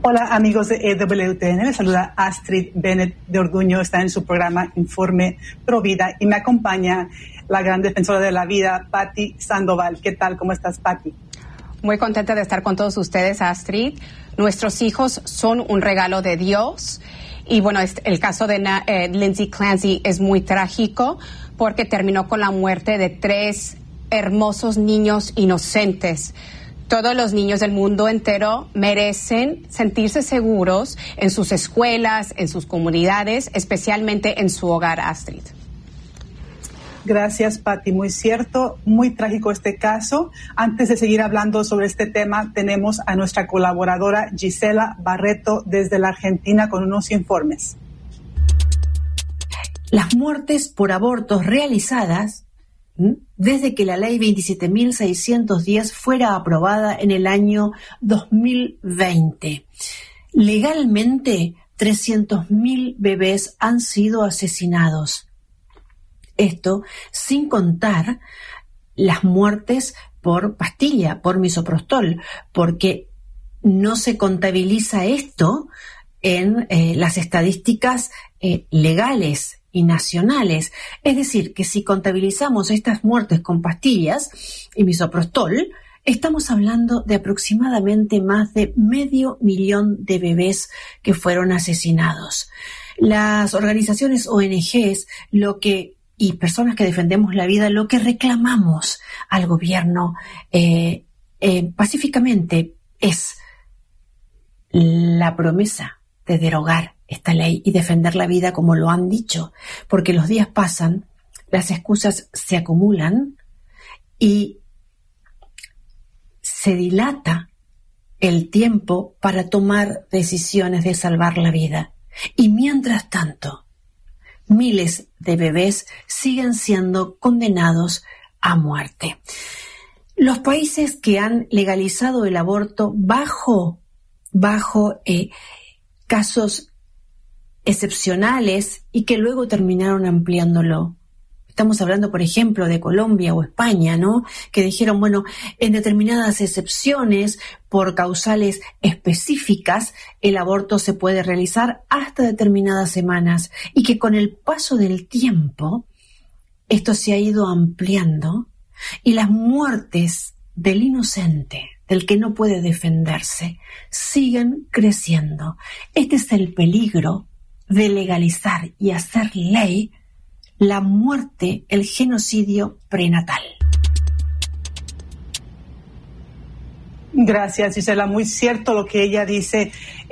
Hola amigos de EWTN, les saluda Astrid Bennett de Orduño, está en su programa Informe Pro Vida y me acompaña la gran defensora de la vida, Patti Sandoval. ¿Qué tal? ¿Cómo estás, Patti? Muy contenta de estar con todos ustedes, Astrid. Nuestros hijos son un regalo de Dios y bueno, el caso de Lindsay Clancy es muy trágico porque terminó con la muerte de 3 hermosos niños inocentes. Todos los niños del mundo entero merecen sentirse seguros en sus escuelas, en sus comunidades, especialmente en su hogar, Astrid. Gracias, Patti. Muy cierto, muy trágico este caso. Antes de seguir hablando sobre este tema, tenemos a nuestra colaboradora Gisela Barreto desde la Argentina con unos informes. Las muertes por abortos realizadas desde que la ley 27.610 fuera aprobada en el año 2020. Legalmente, 300.000 bebés han sido asesinados. Esto sin contar las muertes por pastilla, por misoprostol, porque no se contabiliza esto en las estadísticas legales y nacionales. Es decir, que si contabilizamos estas muertes con pastillas y misoprostol, estamos hablando de aproximadamente más de 500.000 de bebés que fueron asesinados. Las organizaciones ONGs y personas que defendemos la vida, lo que reclamamos al gobierno pacíficamente es la promesa de derogar esta ley y defender la vida como lo han dicho, porque los días pasan, las excusas se acumulan y se dilata el tiempo para tomar decisiones de salvar la vida. Y mientras tanto, miles de bebés siguen siendo condenados a muerte. Los países que han legalizado el aborto bajo casos excepcionales y que luego terminaron ampliándolo. Estamos hablando, por ejemplo, de Colombia o España, ¿no? Que dijeron, bueno, en determinadas excepciones, por causales específicas, el aborto se puede realizar hasta determinadas semanas y que con el paso del tiempo esto se ha ido ampliando y las muertes del inocente, del que no puede defenderse, siguen creciendo. Este es el peligro de legalizar y hacer ley la muerte, el genocidio prenatal. Gracias, Gisela. Muy cierto lo que ella dice.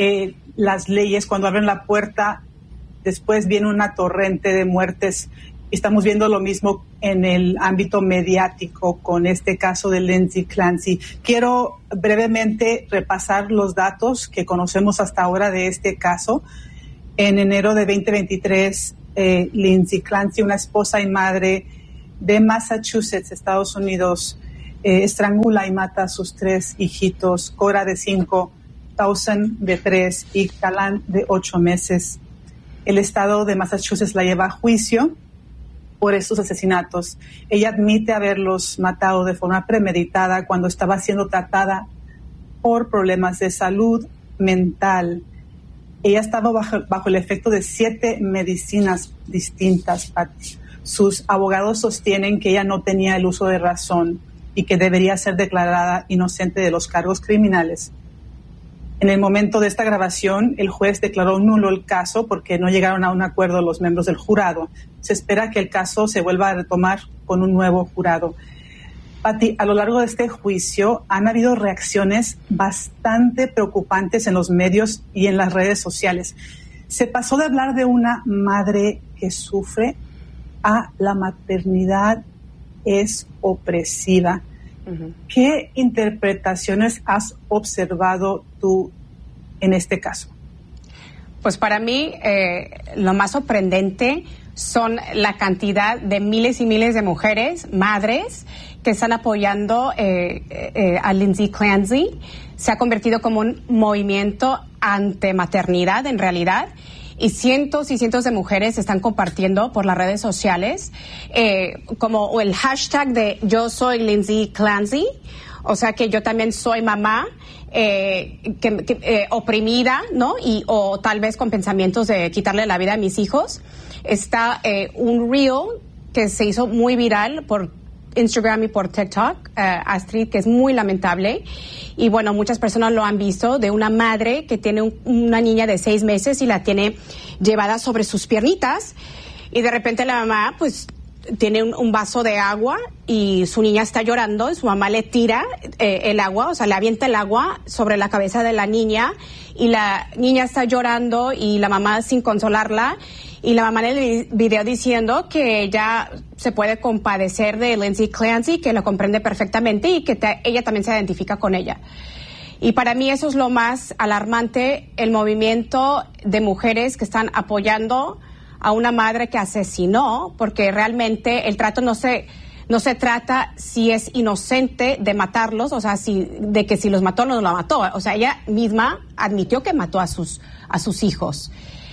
Las leyes, cuando abren la puerta, después viene una torrente de muertes. Estamos viendo lo mismo en el ámbito mediático con este caso de Lindsay Clancy. Quiero brevemente repasar los datos que conocemos hasta ahora de este caso. En enero de 2023, Lindsay Clancy, una esposa y madre de Massachusetts, Estados Unidos, estrangula y mata a sus 3 hijitos, Cora de 5, Dawson de 3 y Callan de 8 meses. El estado de Massachusetts la lleva a juicio por estos asesinatos. Ella admite haberlos matado de forma premeditada cuando estaba siendo tratada por problemas de salud mental. Ella estaba bajo el efecto de 7 medicinas distintas, Patti. Sus abogados sostienen que ella no tenía el uso de razón y que debería ser declarada inocente de los cargos criminales. En el momento de esta grabación, el juez declaró nulo el caso porque no llegaron a un acuerdo los miembros del jurado. Se espera que el caso se vuelva a retomar con un nuevo jurado. Patti, a lo largo de este juicio han habido reacciones bastante preocupantes en los medios y en las redes sociales. Se pasó de hablar de una madre que sufre a la maternidad es opresiva. Uh-huh. ¿Qué interpretaciones has observado tú en este caso? Pues para mí lo más sorprendente son la cantidad de miles y miles de mujeres, madres, que están apoyando a Lindsay Clancy. Se ha convertido como un movimiento antimaternidad en realidad. Y cientos de mujeres están compartiendo por las redes sociales como el hashtag de Yo soy Lindsay Clancy O sea que yo también soy mamá oprimida, ¿no? O tal vez con pensamientos de quitarle la vida a mis hijos. Está un reel que se hizo muy viral por Instagram y por TikTok, Astrid, que es muy lamentable. Y bueno, muchas personas lo han visto, de una madre que tiene una niña de 6 meses y la tiene llevada sobre sus piernitas. Y de repente la mamá, pues, tiene un vaso de agua y su niña está llorando y su mamá le tira el agua, o sea, le avienta el agua sobre la cabeza de la niña y la niña está llorando y la mamá sin consolarla y la mamá en el video diciendo que ella se puede compadecer de Lindsay Clancy, que lo comprende perfectamente y que ella también se identifica con ella. Y para mí eso es lo más alarmante, el movimiento de mujeres que están apoyando a una madre que asesinó, porque realmente el trato no se trata si es inocente de matarlos, o sea, de que si los mató no los mató, o sea, ella misma admitió que mató a sus hijos.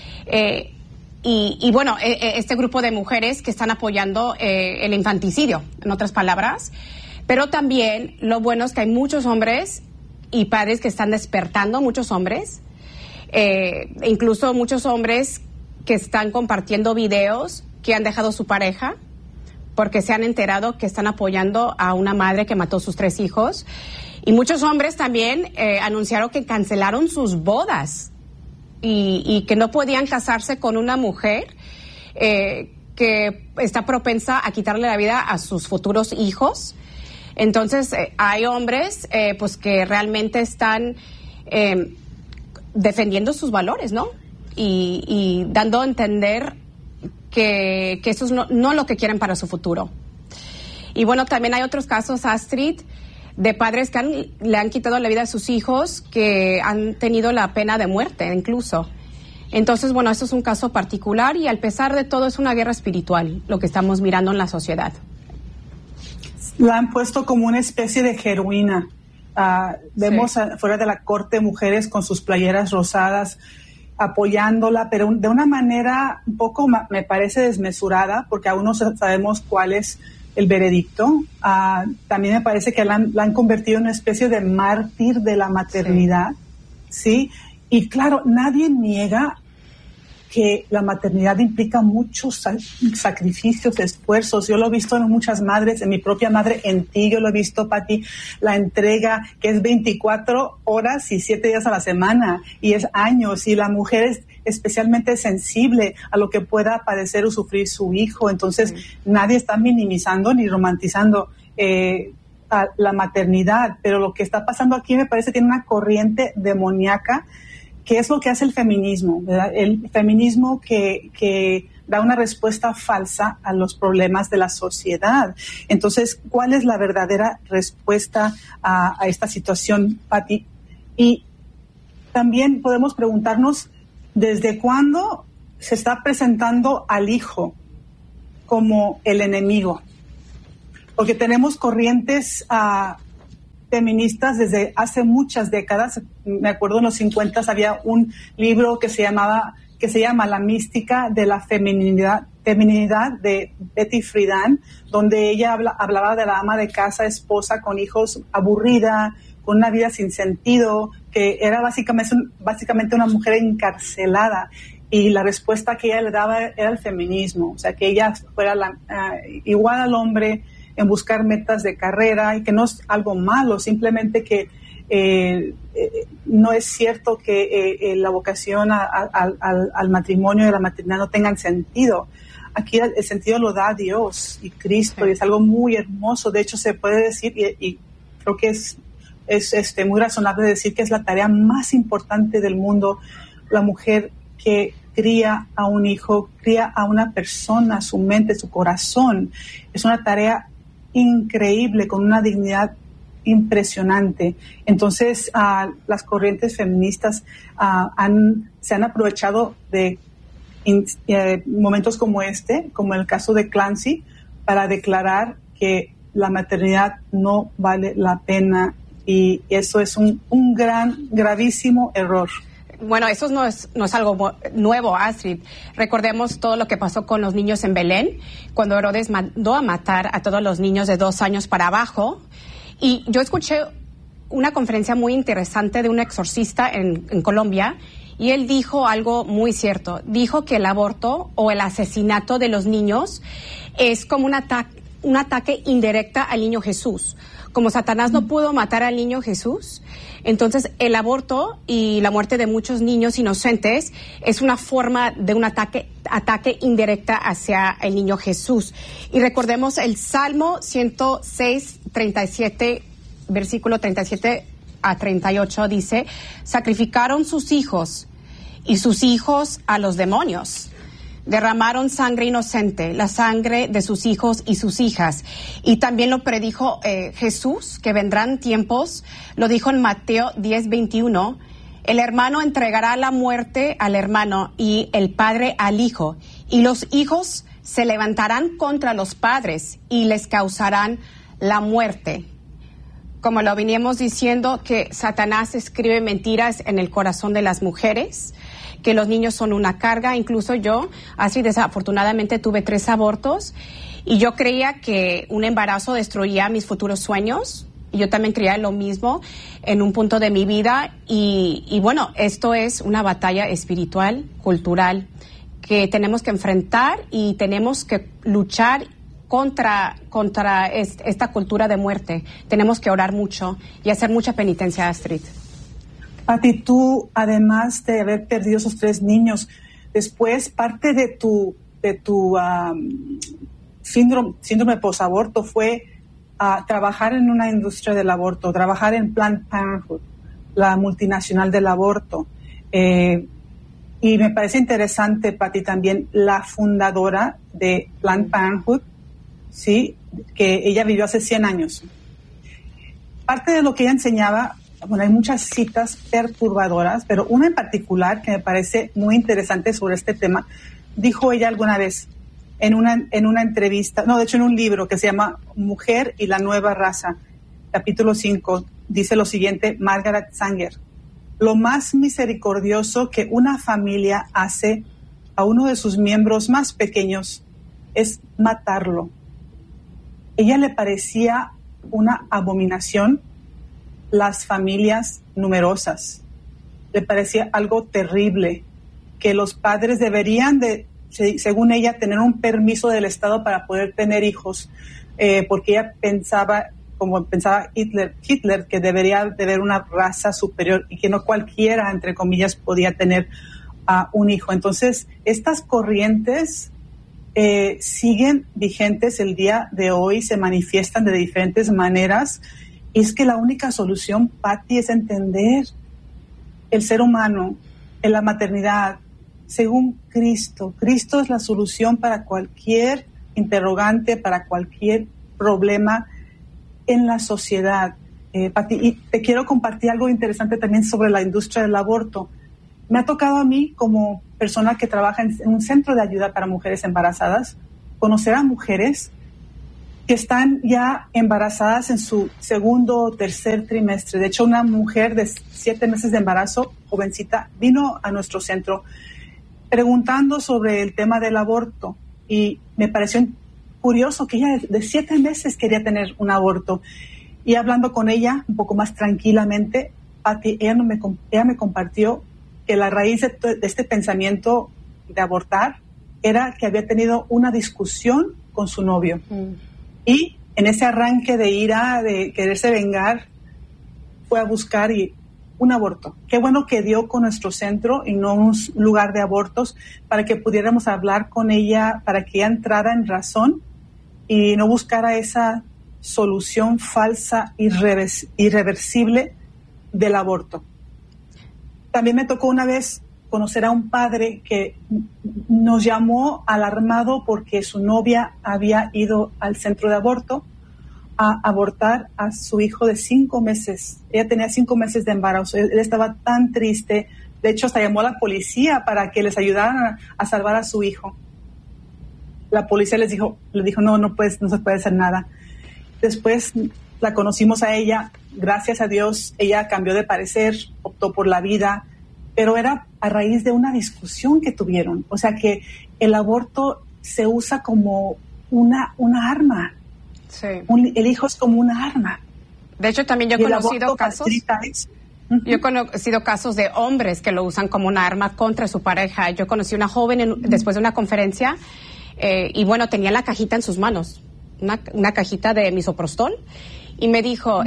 Y bueno, este grupo de mujeres que están apoyando el infanticidio, en otras palabras, pero también lo bueno es que hay muchos hombres y padres que están despertando, muchos hombres, incluso muchos hombres que están compartiendo videos que han dejado su pareja porque se han enterado que están apoyando a una madre que mató sus 3 hijos. Y muchos hombres también anunciaron que cancelaron sus bodas y que no podían casarse con una mujer que está propensa a quitarle la vida a sus futuros hijos. Entonces, hay hombres pues que realmente están defendiendo sus valores, ¿no? Y dando a entender que eso es no lo que quieren para su futuro. Y bueno, también hay otros casos, Astrid, de padres que le han quitado la vida a sus hijos, que han tenido la pena de muerte incluso. Entonces, bueno, esto es un caso particular y, a pesar de todo, es una guerra espiritual lo que estamos mirando en la sociedad. La han puesto como una especie de heroína. Vemos fuera de la corte mujeres con sus playeras rosadas apoyándola, pero de una manera un poco, me parece, desmesurada, porque aún no sabemos cuál es el veredicto. También me parece que la han convertido en una especie de mártir de la maternidad, ¿sí? Y claro, nadie niega que la maternidad implica muchos sacrificios, esfuerzos. Yo lo he visto en muchas madres, en mi propia madre, en ti, yo lo he visto, Pati, la entrega que es 24 horas y 7 días a la semana, y es años, y la mujer es especialmente sensible a lo que pueda padecer o sufrir su hijo. Entonces, nadie está minimizando ni romantizando a la maternidad, pero lo que está pasando aquí me parece que tiene una corriente demoníaca, que es lo que hace el feminismo, ¿verdad? El feminismo que da una respuesta falsa a los problemas de la sociedad. Entonces, ¿cuál es la verdadera respuesta a esta situación, Pati? Y también podemos preguntarnos, ¿desde cuándo se está presentando al hijo como el enemigo? Porque tenemos corrientes feministas desde hace muchas décadas. Me acuerdo en los 50 había un libro que se llama La mística de la feminidad de Betty Friedan, donde ella hablaba de la ama de casa, esposa con hijos, aburrida, con una vida sin sentido, que era básicamente una mujer encarcelada. Y la respuesta que ella le daba era el feminismo, o sea, que ella fuera igual al hombre en buscar metas de carrera, y que no es algo malo, simplemente que no es cierto que la vocación al matrimonio y a la maternidad no tengan sentido. Aquí el sentido lo da Dios y Cristo, y es algo muy hermoso. De hecho, se puede decir, y creo que es muy razonable decir, que es la tarea más importante del mundo. La mujer que cría a un hijo, cría a una persona, su mente, su corazón, es una tarea increíble, con una dignidad impresionante. Entonces, las corrientes feministas se han aprovechado de momentos como como el caso de Clancy, para declarar que la maternidad no vale la pena, y eso es un gravísimo error. Bueno, eso no es algo nuevo, Astrid. Recordemos todo lo que pasó con los niños en Belén, cuando Herodes mandó a matar a todos los niños de 2 años para abajo. Y yo escuché una conferencia muy interesante de un exorcista en Colombia, y él dijo algo muy cierto. Dijo que el aborto o el asesinato de los niños es como un ataque indirecta al niño Jesús. Como Satanás no pudo matar al niño Jesús, entonces el aborto y la muerte de muchos niños inocentes es una forma de un ataque indirecta hacia el niño Jesús. Y recordemos el Salmo 106, 37, versículo 37 a 38 dice: sacrificaron sus hijos y sus hijos a los demonios. Derramaron sangre inocente, la sangre de sus hijos y sus hijas. Y también lo predijo Jesús, que vendrán tiempos, lo dijo en Mateo 10:21, el hermano entregará la muerte al hermano y el padre al hijo, y los hijos se levantarán contra los padres y les causarán la muerte. Como lo veníamos diciendo, que Satanás escribe mentiras en el corazón de las mujeres, que los niños son una carga. Incluso yo, así desafortunadamente, tuve 3 abortos y yo creía que un embarazo destruía mis futuros sueños. Y yo también creía lo mismo en un punto de mi vida. Y bueno, esto es una batalla espiritual, cultural, que tenemos que enfrentar y tenemos que luchar contra esta cultura de muerte. Tenemos que orar mucho y hacer mucha penitencia, Astrid. Pati, tú, además de haber perdido esos 3 niños, después parte de tu síndrome posaborto fue trabajar en una industria del aborto, trabajar en Planned Parenthood, la multinacional del aborto. Y me parece interesante, Pati, también la fundadora de Planned Parenthood, sí, que ella vivió hace 100 años. Parte de lo que ella enseñaba, bueno, hay muchas citas perturbadoras, pero una en particular que me parece muy interesante sobre este tema, dijo ella alguna vez en una entrevista, no, de hecho en un libro que se llama Mujer y la Nueva Raza, capítulo 5, dice lo siguiente, Margaret Sanger: lo más misericordioso que una familia hace a uno de sus miembros más pequeños es matarlo. Ella le parecía una abominación las familias numerosas. Le parecía algo terrible, que los padres deberían de, según ella, tener un permiso del Estado para poder tener hijos, porque ella pensaba, como pensaba Hitler, que debería de haber una raza superior y que no cualquiera, entre comillas, podía tener un hijo. Entonces, estas corrientes siguen vigentes el día de hoy, se manifiestan de diferentes maneras. Y es que la única solución, Pati, es entender el ser humano en la maternidad según Cristo. Cristo es la solución para cualquier interrogante, para cualquier problema en la sociedad. Pati, y te quiero compartir algo interesante también sobre la industria del aborto. Me ha tocado a mí, como persona que trabaja en un centro de ayuda para mujeres embarazadas, conocer a mujeres que están ya embarazadas en su 2º o 3er trimestre. De hecho, una mujer de 7 meses de embarazo, jovencita, vino a nuestro centro preguntando sobre el tema del aborto. Y me pareció curioso que ella de 7 meses quería tener un aborto. Y hablando con ella un poco más tranquilamente, Pati, ella me compartió que la raíz de este pensamiento de abortar era que había tenido una discusión con su novio. Y en ese arranque de ira, de quererse vengar, fue a buscar un aborto. Qué bueno que dio con nuestro centro y no un lugar de abortos, para que pudiéramos hablar con ella, para que ella entrara en razón y no buscara esa solución falsa, irreversible del aborto. También me tocó una vez conocer a un padre que nos llamó alarmado porque su novia había ido al centro de aborto a abortar a su hijo de 5 meses. Ella tenía 5 meses de embarazo. Él estaba tan triste. De hecho, hasta llamó a la policía para que les ayudaran a salvar a su hijo. La policía le dijo, no se puede hacer nada. Después la conocimos a ella. Gracias a Dios, ella cambió de parecer, optó por la vida, pero era a raíz de una discusión que tuvieron. O sea que el aborto se usa como una arma. Sí. El hijo es como una arma. De hecho, también yo he conocido casos. Yo he conocido casos de hombres que lo usan como una arma contra su pareja. Yo conocí una joven después de una conferencia y bueno, tenía la cajita en sus manos, una cajita de misoprostol, y me dijo,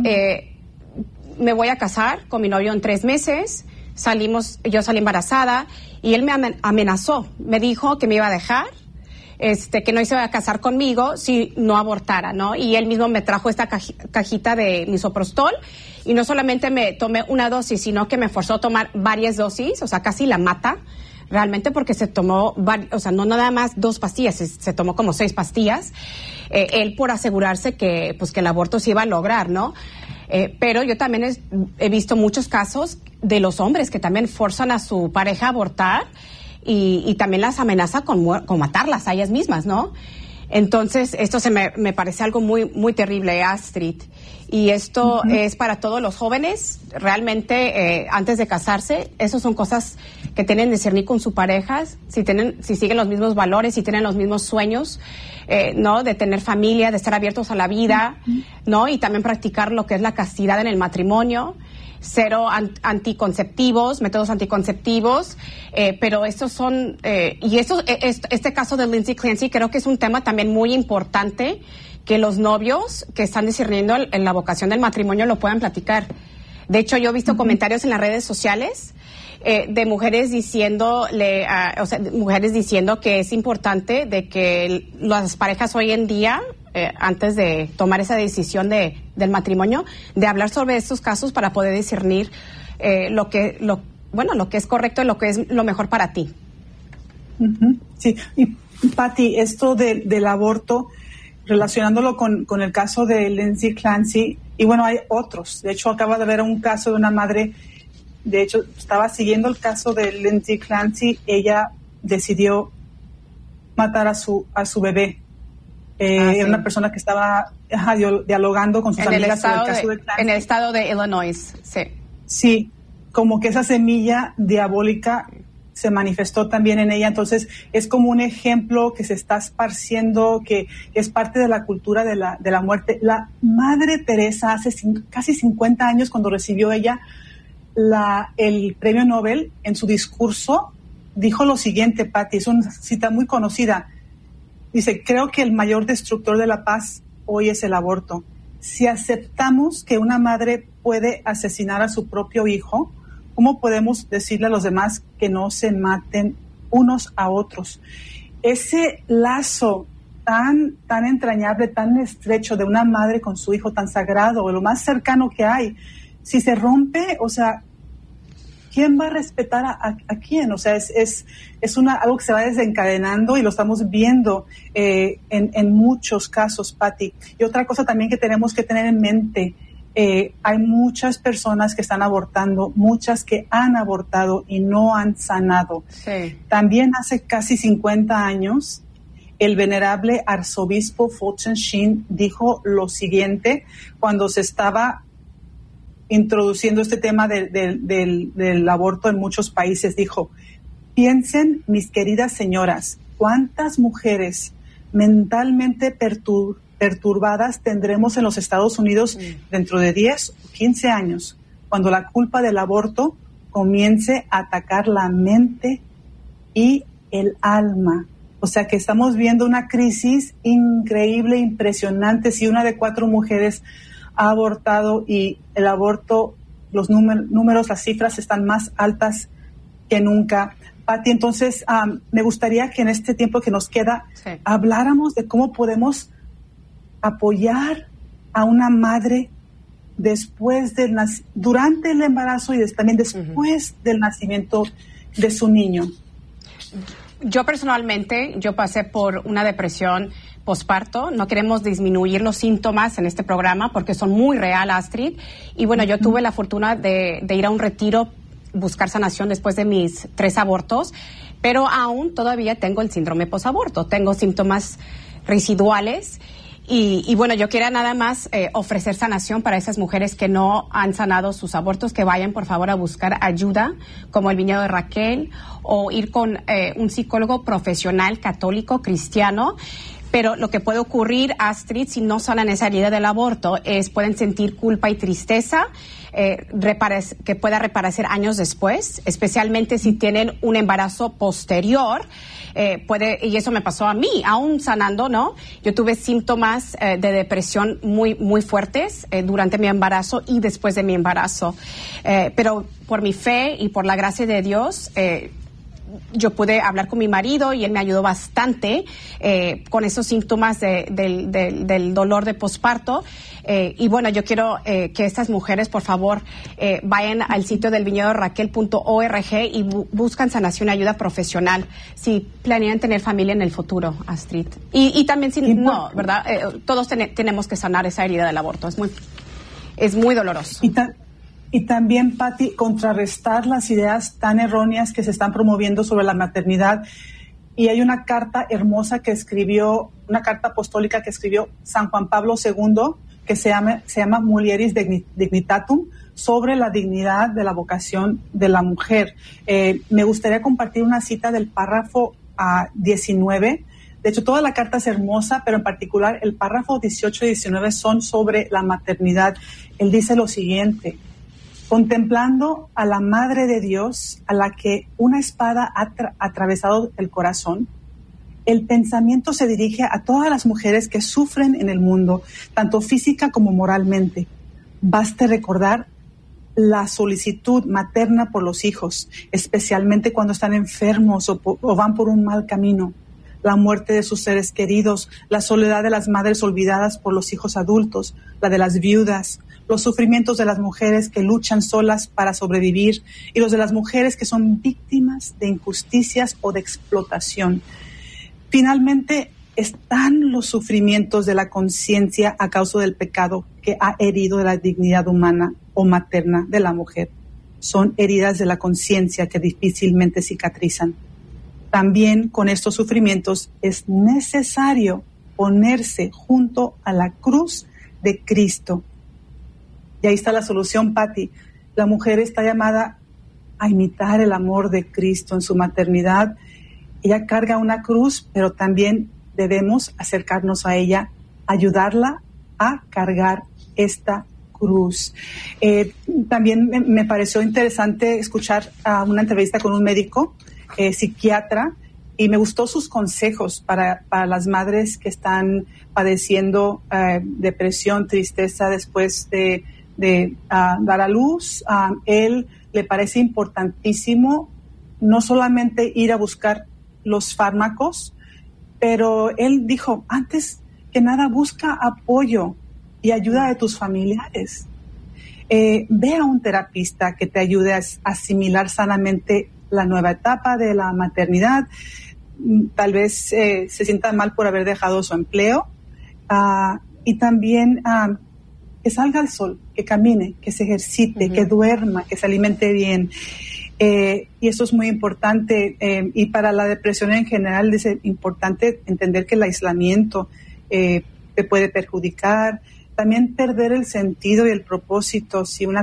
me voy a casar con mi novio en 3 meses, yo salí embarazada y él me amenazó, me dijo que me iba a dejar, que no se iba a casar conmigo si no abortara, ¿no? Y él mismo me trajo esta cajita de misoprostol y no solamente me tomé una dosis, sino que me forzó a tomar varias dosis, o sea, casi la mata realmente porque se tomó, o sea, no nada más 2 pastillas, se tomó como 6 pastillas, él por asegurarse que el aborto se iba a lograr, ¿no? Pero yo también he visto muchos casos de los hombres que también forzan a su pareja a abortar y también las amenaza con matarlas a ellas mismas, ¿no? Entonces, esto me parece algo muy, muy terrible, Astrid. Y esto es para todos los jóvenes, realmente, antes de casarse, esas son cosas que tienen que discernir con sus parejas, si siguen los mismos valores, si tienen los mismos sueños, ¿no? De tener familia, de estar abiertos a la vida, ¿no? Y también practicar lo que es la castidad en el matrimonio. 0 anticonceptivos, métodos anticonceptivos, pero estos son, este caso de Lindsay Clancy creo que es un tema también muy importante que los novios que están discerniendo en la vocación del matrimonio lo puedan platicar. De hecho, yo he visto comentarios en las redes sociales de mujeres diciendo que es importante de que las parejas hoy en día, antes de tomar esa decisión del matrimonio, de hablar sobre estos casos para poder discernir lo que es correcto y lo que es lo mejor para ti. Sí, y Patti, esto del aborto, relacionándolo con el caso de Lindsay Clancy, y bueno, hay otros. De hecho, acaba de haber un caso de una madre. De hecho, estaba siguiendo el caso de Lindsay Clancy. Ella decidió matar a su bebé. Era una persona que estaba dialogando con sus amigas sobre el caso de Clancy. En el estado de Illinois, sí. Sí, como que esa semilla diabólica se manifestó también en ella. Entonces, es como un ejemplo que se está esparciendo, que es parte de la cultura de la muerte. La Madre Teresa, hace casi 50 años, cuando recibió ella el premio Nobel, en su discurso dijo lo siguiente, Patti, es una cita muy conocida. Dice, creo que el mayor destructor de la paz hoy es el aborto. Si aceptamos que una madre puede asesinar a su propio hijo, ¿cómo podemos decirle a los demás que no se maten unos a otros? Ese lazo tan entrañable, tan estrecho de una madre con su hijo, tan sagrado, lo más cercano que hay, si se rompe, o sea, ¿quién va a respetar a quién? O sea, es algo que se va desencadenando y lo estamos viendo en muchos casos, Patti. Y otra cosa también que tenemos que tener en mente, hay muchas personas que están abortando, muchas que han abortado y no han sanado. Sí. También hace casi 50 años, el venerable arzobispo Fulton Sheen dijo lo siguiente cuando se estaba introduciendo este tema del aborto en muchos países. Dijo, piensen, mis queridas señoras, cuántas mujeres mentalmente perturbadas tendremos en los Estados Unidos dentro de 10 o 15 años, cuando la culpa del aborto comience a atacar la mente y el alma. O sea que estamos viendo una crisis increíble, impresionante. Si 1 de 4 mujeres ha abortado, y el aborto, los números, las cifras están más altas que nunca. Patti, entonces me gustaría que en este tiempo que nos queda habláramos de cómo podemos apoyar a una madre durante el embarazo y también después del nacimiento de su niño. Yo personalmente, pasé por una depresión posparto. No queremos disminuir los síntomas en este programa porque son muy real, Astrid. Y bueno, yo tuve la fortuna de ir a un retiro, buscar sanación después de mis 3 abortos, pero aún todavía tengo el síndrome posaborto. Tengo síntomas residuales. Y bueno, yo quiero nada más ofrecer sanación para esas mujeres que no han sanado sus abortos, que vayan por favor a buscar ayuda, como el Viñedo de Raquel, o ir con un psicólogo profesional católico cristiano. Pero lo que puede ocurrir, Astrid, si no sanan esa herida del aborto, es pueden sentir culpa y tristeza, que pueda reaparecer años después, especialmente si tienen un embarazo posterior. Y eso me pasó a mí, aún sanando, ¿no? Yo tuve síntomas de depresión muy, muy fuertes durante mi embarazo y después de mi embarazo. Pero por mi fe y por la gracia de Dios, yo pude hablar con mi marido y él me ayudó bastante con esos síntomas del dolor de posparto. Y bueno, yo quiero que estas mujeres, por favor, vayan al sitio del viñedoraquel.org y buscan sanación y ayuda profesional si planean tener familia en el futuro, Astrid. Y también si no, ¿verdad? Todos tenemos que sanar esa herida del aborto. Es muy doloroso. Y también, Patti, contrarrestar las ideas tan erróneas que se están promoviendo sobre la maternidad. Y hay una carta hermosa una carta apostólica que escribió San Juan Pablo II, que se llama Mulieris Dignitatum, sobre la dignidad de la vocación de la mujer. Me gustaría compartir una cita del párrafo 19. De hecho, toda la carta es hermosa, pero en particular el párrafo 18 y 19 son sobre la maternidad. Él dice lo siguiente: contemplando a la Madre de Dios, a la que una espada ha atravesado el corazón, el pensamiento se dirige a todas las mujeres que sufren en el mundo, tanto física como moralmente. Baste recordar la solicitud materna por los hijos, especialmente cuando están enfermos o van por un mal camino. La muerte de sus seres queridos, la soledad de las madres olvidadas por los hijos adultos, la de las viudas, los sufrimientos de las mujeres que luchan solas para sobrevivir y los de las mujeres que son víctimas de injusticias o de explotación. Finalmente, están los sufrimientos de la conciencia a causa del pecado que ha herido la dignidad humana o materna de la mujer. Son heridas de la conciencia que difícilmente cicatrizan. También con estos sufrimientos es necesario ponerse junto a la cruz de Cristo. Y ahí está la solución, Patti. La mujer está llamada a imitar el amor de Cristo en su maternidad. Ella carga una cruz, pero también debemos acercarnos a ella, ayudarla a cargar esta cruz. También me pareció interesante escuchar una entrevista con un médico psiquiatra, y me gustó sus consejos para las madres que están padeciendo depresión, tristeza después de dar a luz. Él le parece importantísimo no solamente ir a buscar los fármacos, pero él dijo, antes que nada, busca apoyo y ayuda de tus familiares. Ve a un terapista que te ayude a asimilar sanamente la nueva etapa de la maternidad. Tal vez se sienta mal por haber dejado su empleo. Y también que salga al sol, que camine, que se ejercite, que duerma, que se alimente bien. Y eso es muy importante. Y para la depresión en general es importante entender que el aislamiento te puede perjudicar. También perder el sentido y el propósito. Si una